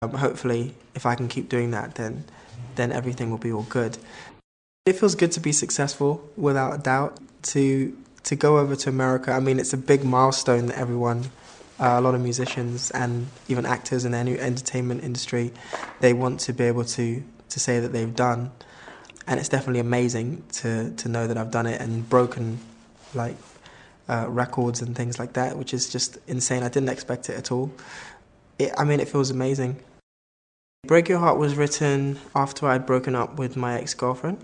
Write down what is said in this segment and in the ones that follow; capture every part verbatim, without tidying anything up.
Um, hopefully, if I can keep doing that, then then everything will be all good. It feels good to be successful, without a doubt. To to go over to America, I mean, it's a big milestone that everyone, uh, a lot of musicians and even actors in the entertainment industry, they want to be able to, to say that they've done. And it's definitely amazing to, to know that I've done it and broken like uh, records and things like that, which is just insane. I didn't expect it at all. It, I mean, it feels amazing. Break Your Heart was written after I'd broken up with my ex-girlfriend,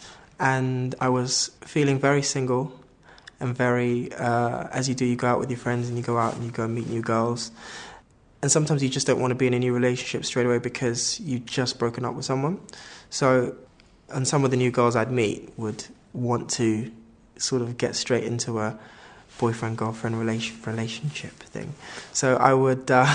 and I was feeling very single and very, uh, as you do, you go out with your friends and you go out and you go and meet new girls. And sometimes you just don't want to be in a new relationship straight away because you've just broken up with someone. So, and some of the new girls I'd meet would want to sort of get straight into a boyfriend-girlfriend relation, relationship thing. So I would, uh,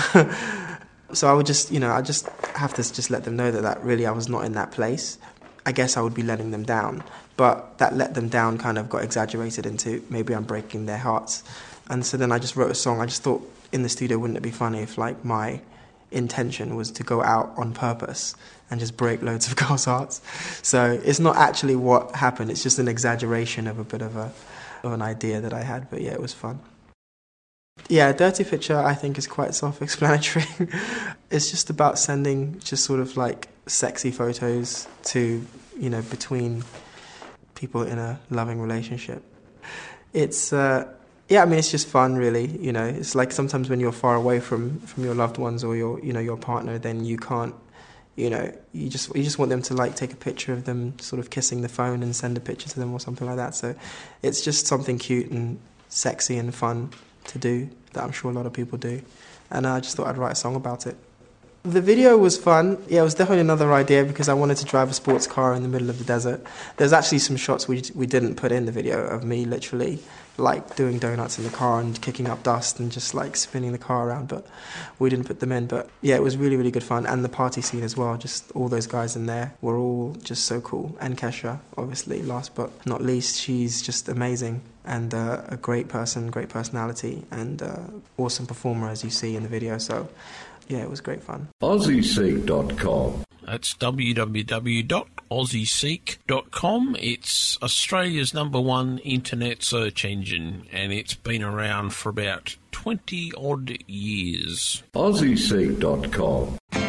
so I would just, you know, I just have to just let them know that, that really I was not in that place. I guess I would be letting them down, but that let them down kind of got exaggerated into maybe I'm breaking their hearts. And so then I just wrote a song. I just thought in the studio, wouldn't it be funny if like my intention was to go out on purpose and just break loads of girls' hearts. So it's not actually what happened. It's just an exaggeration of a bit of a of an idea that I had. But yeah, it was fun. Yeah, Dirty Picture I think is quite self-explanatory. It's just about sending just sort of like sexy photos to, you know, between people in a loving relationship. It's uh, yeah, I mean it's just fun really. You know, it's like sometimes when you're far away from, from your loved ones or your you know your partner, then you can't. You know, you just you just want them to like take a picture of them sort of kissing the phone and send a picture to them or something like that. So it's just something cute and sexy and fun to do that I'm sure a lot of people do. And I just thought I'd write a song about it. The video was fun. Yeah, it was definitely another idea because I wanted to drive a sports car in the middle of the desert. There's actually some shots we we didn't put in the video of me literally like doing donuts in the car and kicking up dust and just like spinning the car around, but we didn't put them in. But yeah, it was really, really good fun. And the party scene as well, just all those guys in there were all just so cool. And Kesha, obviously, last but not least, she's just amazing and uh, a great person, great personality, and uh, awesome performer as you see in the video. So yeah, it was great fun. Aussie Seek dot com. That's w w w dot aussie seek dot com. It's Australia's number one internet search engine, and it's been around for about twenty odd years. Aussie Seek dot com.